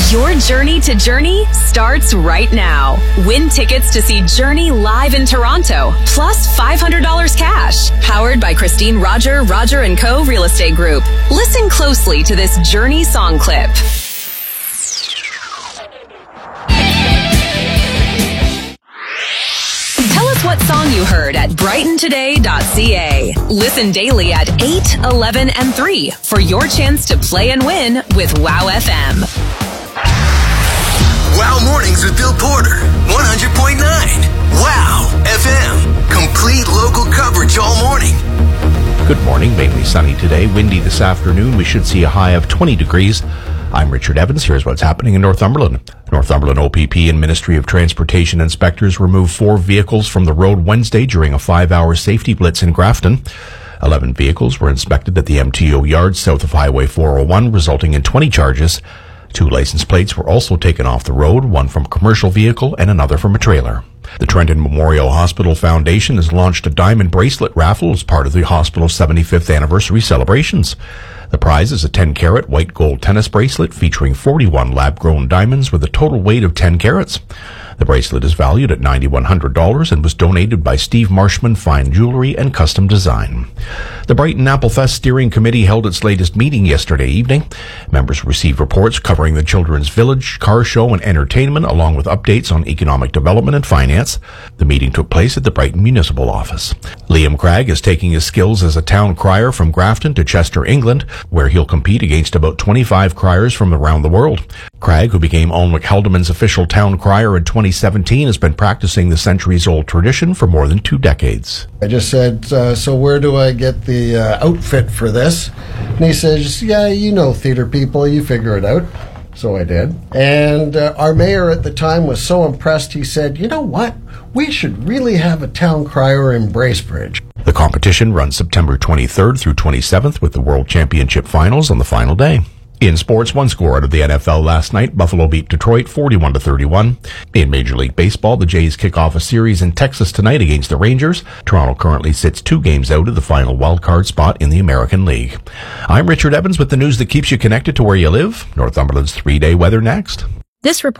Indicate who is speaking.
Speaker 1: Your journey to Journey starts right now. Win tickets to see Journey live in Toronto, plus $500 cash. Powered by Christine Roger & Co. Real Estate Group. Listen closely to this Journey song clip. Tell us what song you heard at brightontoday.ca. Listen daily at 8, 11, and 3 for your chance to play and win with Wow FM.
Speaker 2: Wow Mornings with Bill Porter, 100.9. Wow FM. Complete local coverage all morning.
Speaker 3: Good morning. Mainly sunny today. Windy this afternoon. We should see a high of 20 degrees. I'm Richard Evans. Here's what's happening in Northumberland. Northumberland OPP and Ministry of Transportation inspectors removed 4 vehicles from the road Wednesday during a 5-hour safety blitz in Grafton. 11 vehicles were inspected at the MTO yard south of Highway 401, resulting in 20 charges. 2 license plates were also taken off the road, one from a commercial vehicle and another from a trailer. The Trenton Memorial Hospital Foundation has launched a diamond bracelet raffle as part of the hospital's 75th anniversary celebrations. The prize is a 10-carat white gold tennis bracelet featuring 41 lab-grown diamonds with a total weight of 10 carats. The bracelet is valued at $9,100 and was donated by Steve Marshman Fine Jewelry and Custom Design. The Brighton Applefest Steering Committee held its latest meeting yesterday evening. Members received reports covering the Children's Village, car show and entertainment, along with updates on economic development and finance. The meeting took place at the Brighton Municipal Office. Liam Cragg is taking his skills as a town crier from Grafton to Chester, England, where he'll compete against about 25 criers from around the world. Cragg, who became Alnwick Haldeman's official town crier in 2017, has been practicing the centuries-old tradition for more than 2 decades.
Speaker 4: I just said, so where do I get the outfit for this? And he says, yeah, you know theater people, you figure it out. So I did. And our mayor at the time was so impressed, he said, you know what? We should really have a town crier in Bracebridge.
Speaker 3: The competition runs September 23rd through 27th with the World Championship Finals on the final day. In sports, one score out of the NFL last night. Buffalo beat Detroit 41-31. In Major League Baseball, the Jays kick off a series in Texas tonight against the Rangers. Toronto currently sits 2 games out of the final wildcard spot in the American League. I'm Richard Evans with the news that keeps you connected to where you live. Northumberland's 3-day weather next.
Speaker 5: This report